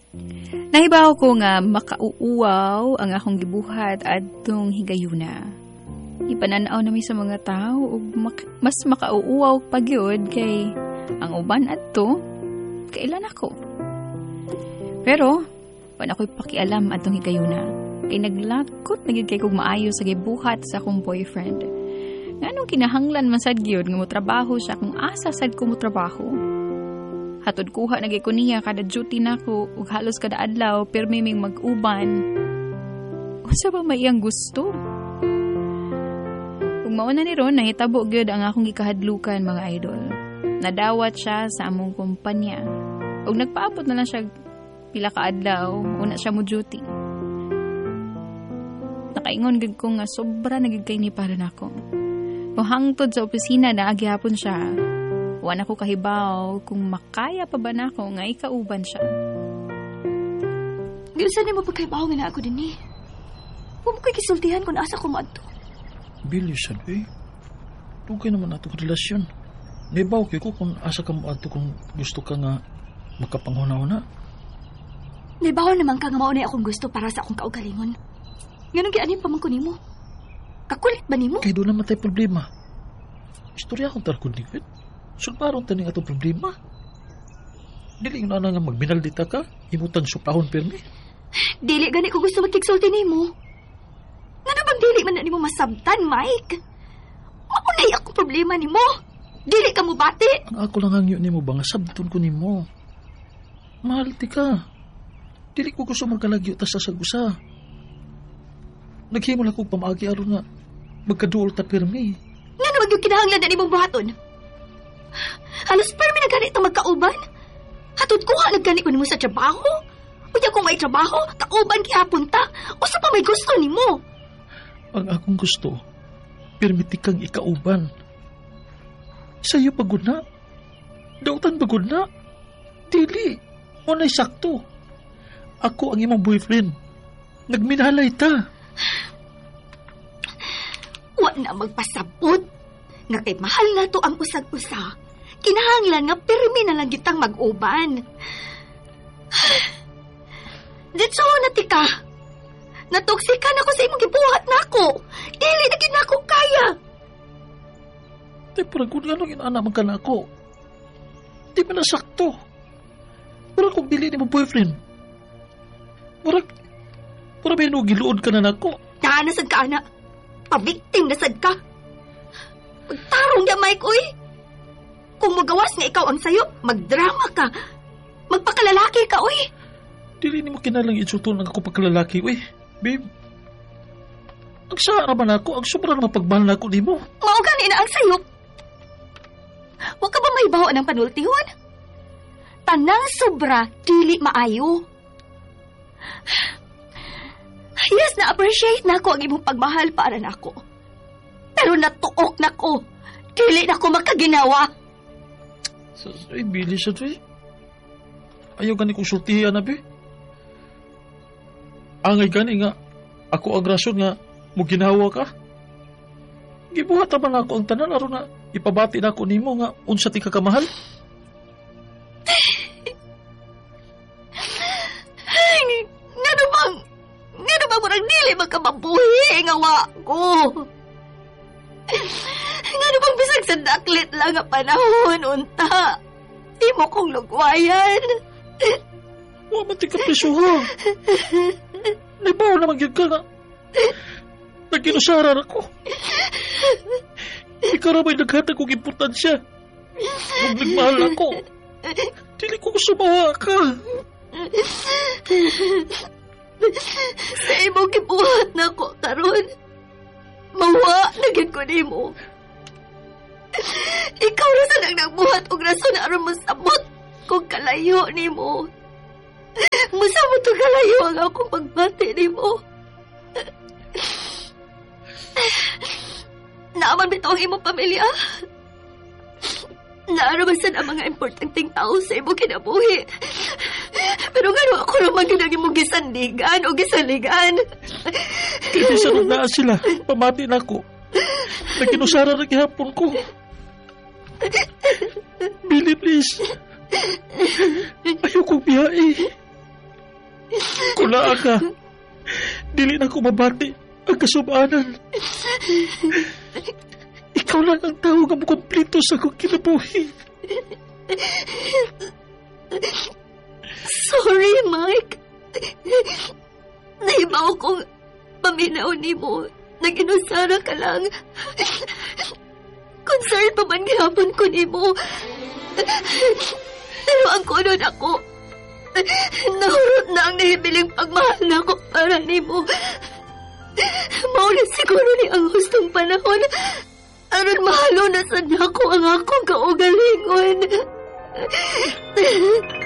Nahibaw ko nga makauuwaw ang akong gibuhat adtong higayuna. Ipananaw nami sa mga tao ug mas makauuwaw pa gyud kay ang uban adto kailan ako. Pero wan ako'y pakialam adtong higayuna. Kay naglakot na gyud kay kog maayo sa gibuhat sa akong boyfriend. Nganong kinahanglan man sad gyud nga motrabaho siya kung asa sad ko motrabaho. Hatod kuha na gyud ko niya kada duty nako ug halos kada adlaw pirmi ming mag-uban. Usa ba may iyang gusto? Kung mauna ni ron nahitabo gyud ang akong gikahadlukan mga idol. Nadawat siya sa among kumpanya. Ug nagpaabot na lang siya pila ka adlaw una siya mo duty. Nakaingon gid ko nga sobra na gid kay ni para nako. Kung hangtod sa opisina na agyapon siya, wala ko kahibaw kung makaya pa ba nako nga ikauban siya. Ginsan ni mo pagkahibaw nga na ako din eh. Huwag mo ko'y kisultihan kung asa ko maadto. Bilisan eh. Tugay naman atong relasyon. Naibaw kayo ko kung asa ka maadto kung gusto ka nga makapanghuna-huna. Naibaw naman ka nga maunay akong gusto para sa akong kaugalingon. Ganun kaya anin pa man ko nimo. Kakulit ba nimo? Kaya doon naman tayo problema. Istorya akong tarkod ni Kwit. Sulparon taning atong problema. Dili nga na nga magbinaldita ka, imutang suplahon pirmi. Dili gani ko gusto magkigsulti nimo. Ngano bang dili man na nimo masabtan, Mike? Maunay akong problema nimo. Dili ka mo bati. Ang ako lang hangyo nimo ba nga sabton ko nimo. Mahal ti ka. Dili ko gusto magkalagyo ta sa sagusa. Naghimo lang kong pamaagi aron nga magkaduol ta pirmi. Nga naman yung kinahanglan na nimong buhaton. Halos pirmi na ganit na magkauban. Hatod ko nga nagganit ko nimo sa trabaho. Unya kung may trabaho, kauban kihapon ta. O sa pa may gusto nimo. Ang akong gusto, pirmiti kang ikauban. Sa'yo pagod na. Dautan pagod na. Dili. Unay sakto. Ako ang imong boyfriend. Nagminahalay ta. Wa na magpasabot. Nga kay mahal na to ang usag-usa. Kinahanglan nga pirmi na lang kitang mag-uban. Ditso na tika. Natuksikan ako sa imong gibuhat na ako. Dili na gid nako kaya. Di paragod nga nung inanaman ka na ako. Di ba nasakto? Parang kung dili ni mo boyfriend. Parang may giluod ka na nako. Nasad ka, anak. Pabiktim nasad ka. Magtarong niya, Mike, uy. Kung magawas nga ikaw ang sayo, magdrama ka. Magpakalalaki ka, uy. Dili ni mo kinalang itsuto ng ako pagkalalaki, uy. Babe, ang sara man ako, ang sobrang mapagmahal na ako di mo. Maugani na ang sayo. Huwag ka ba may baho ng panultihon? Tanang sobra, dili maayo. Yes, na-appreciate na ako ang imong pagmahal para na ako. Pero natuok na ko. Dili na ko makaginawa. Ay, bilis siya to eh. Ayaw gani kong sultihan na, be. Angay gani nga, ako ang rason nga, mo ginawa ka. Gibuhat naman ako ang tanan, aron na ipabati na ako nimo nga, unsa ti ka kamahal. Ngano bang murang dili magkamabuhi nga wa ko? Ngano bang bisag sa daklit lang nga panahon, unta? Di mo kong lugwayan. Wa man ti ka presuha. Naibaw naman yun ka nga. Nagkinusaran ako. Ikaw na may naghatag kong importansya. Kung nagmahal ako, dili ko sumawa ka. Sa imong gibuhat na ko karon, mawa lagyan ko nimo. Ikaw na sa nagbuhat og rason aron mo sabot kung kalayo nimo. Musabot og kalayo ang akong pagbati nimo. Naaman bitaw ang imong pamilya. Naarabasan ang mga importanteng tao sa imong kinabuhi. Pero nga ako naman ginagi mo gisandigan o gisaligan. Hindi sa na sila. Pamati na ako. Nagkinusara na gihapon ko. Billy, please. Ayaw kong biyahe. na ka. Dili na ko mabati ang kasubanan. Ikaw lang ang tao nga mukomplito sa akong kinabuhi. Sorry, Mike. Nahibaw kong paminaw ni mo. Naginusara ka lang. Concern pa man gihapon ko ni mo. Pero ang kunod ako, nahurot na ang nahibiling pagmahal na ko para ni mo. Maulit siguro ni ang hustong panahon. Aron mahalo na sa nako ang akong kaugalingon.